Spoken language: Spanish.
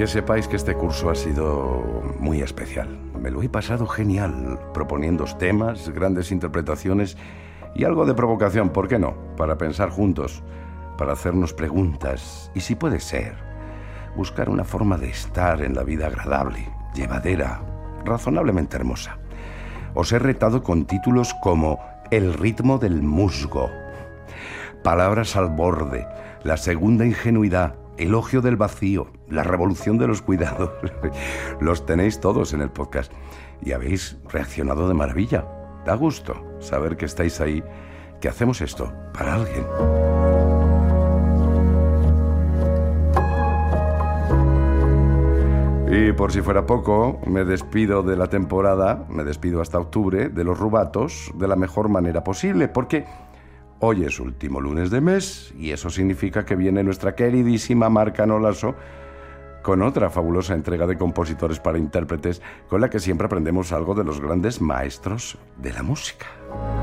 Que sepáis que este curso ha sido muy especial. Me lo he pasado genial, proponiendo temas, grandes interpretaciones y algo de provocación, ¿por qué no? Para pensar juntos, para hacernos preguntas y, si puede ser, buscar una forma de estar en la vida agradable, llevadera, razonablemente hermosa. Os he retado con títulos como El ritmo del musgo, Palabras al borde, La segunda ingenuidad, Elogio del vacío, La revolución de los cuidados. Los tenéis todos en el podcast y habéis reaccionado de maravilla. Da gusto saber que estáis ahí, que hacemos esto para alguien. Y por si fuera poco, me despido de la temporada, me despido hasta octubre, de los rubatos, de la mejor manera posible, porque hoy es último lunes de mes y eso significa que viene nuestra queridísima Mar Canolaso con otra fabulosa entrega de compositores para intérpretes con la que siempre aprendemos algo de los grandes maestros de la música.